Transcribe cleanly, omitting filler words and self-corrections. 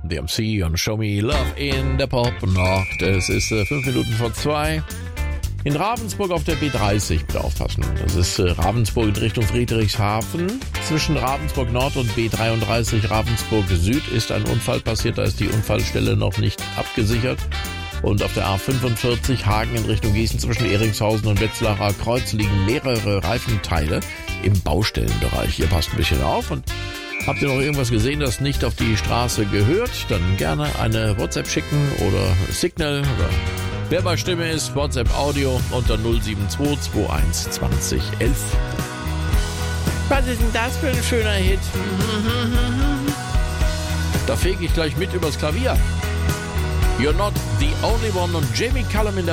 The MC und Show Me Love in der Popnacht. Es ist 5 Minuten vor 2. In Ravensburg auf der B30, bitte aufpassen. Das ist Ravensburg in Richtung Friedrichshafen. Zwischen Ravensburg Nord und B33 Ravensburg Süd ist ein Unfall passiert. Da ist die Unfallstelle noch nicht abgesichert. Und auf der A45 Hagen in Richtung Gießen zwischen Eringshausen und Wetzlarer Kreuz liegen mehrere Reifenteile im Baustellenbereich. Hier passt ein bisschen auf. Und habt ihr noch irgendwas gesehen, das nicht auf die Straße gehört? Dann gerne eine WhatsApp schicken oder Signal oder wer bei Stimme ist, WhatsApp Audio unter 072 21 20 11. Was ist denn das für ein schöner Hit? Da fege ich gleich mit übers Klavier. You're Not the Only One und Jamie Cullum in der